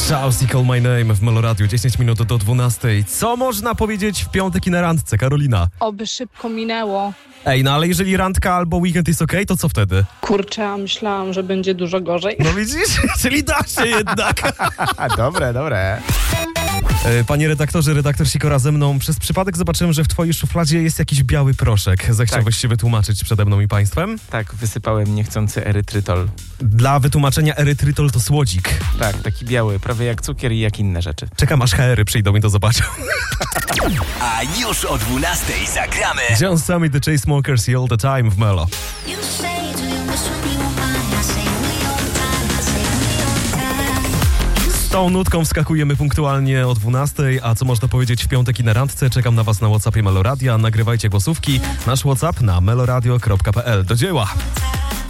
Shout i Call My Name w Meloradiu, 10 minut do 12. Co można powiedzieć w piątek i na randce, Karolina? Oby szybko minęło. Ej, no ale jeżeli randka albo weekend jest okej, to co wtedy? Kurczę, a myślałam, że będzie dużo gorzej. No widzisz? Czyli da się jednak. Dobre. Panie redaktorze, redaktor Sikora ze mną. Przez przypadek zobaczyłem, że w twojej szufladzie jest jakiś biały proszek. Zechciałbyś się wytłumaczyć przede mną i państwem? Tak, wysypałem niechcący erytrytol. Dla wytłumaczenia, erytrytol to słodzik. Tak, taki biały, prawie jak cukier i jak inne rzeczy. Czekam, aż HR-y przyjdą i to zobaczą. A już o 12 zagramy John Summit, The Chainsmokers i All The Time w Melo. Z tą nutką wskakujemy punktualnie o 12, a co można powiedzieć w piątek i na randce? Czekam na was na WhatsAppie Meloradia. Nagrywajcie głosówki. Nasz WhatsApp na meloradio.pl. Do dzieła!